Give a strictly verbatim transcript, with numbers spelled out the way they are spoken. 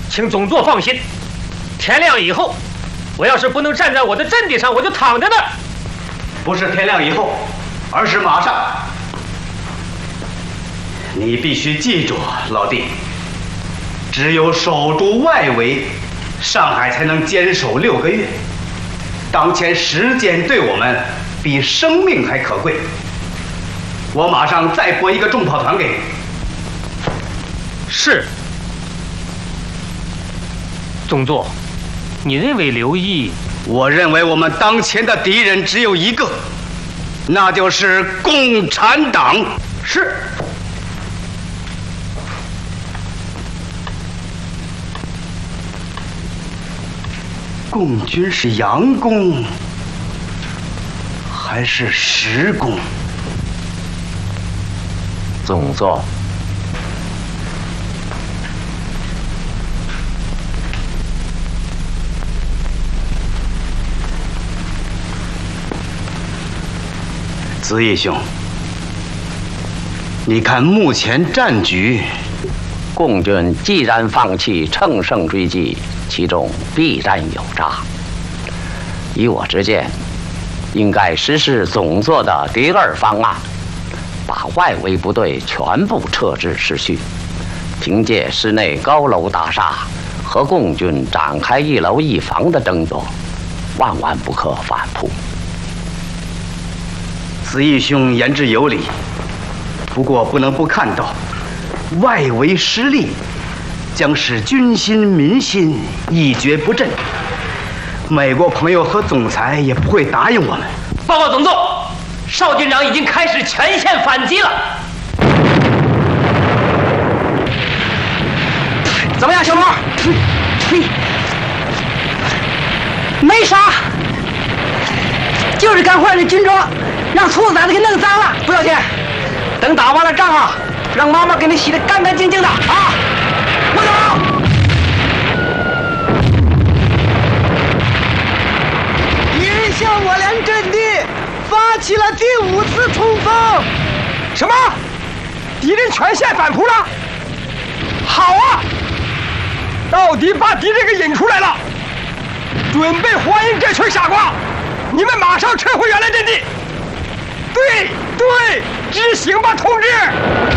请总座放心，天亮以后，我要是不能站在我的阵地上，我就躺在那儿。 不是天亮以后，而是马上。你必须记住，老弟，只有守住外围，上海才能坚守六个月。当前时间对我们比生命还可贵。我马上再拨一个重炮团给你。 是。总座，你认为刘毅？ 我认为我们当前的敌人只有一个，那就是共产党。 是。 共军是佯攻还是实攻？ 总座， 子义兄，你看目前战局， 共军既然放弃乘胜追击，其中必然有诈。以我之见，应该实施总座的第二方案，把外围部队全部撤至市区，凭借市内高楼大厦和共军展开一楼一防的争夺，万万不可反扑。 子义兄言之有理，不过不能不看到，外围失利将使军心民心一蹶不振。美国朋友和总裁也不会答应我们。 报告总座，邵军长已经开始全线反击了。 怎么样，小罗？嘿，没啥，就是干坏了军装，让兔崽子给弄脏了，不要紧。等打完了仗啊，让妈妈给你洗得干干净净的啊！我走。敌人向我连阵地发起了第五次冲锋。什么？敌人全线反扑了？好啊！到底把敌人给引出来了，准备欢迎这群傻瓜！你们马上撤回原来阵地。对对，执行吧，同志！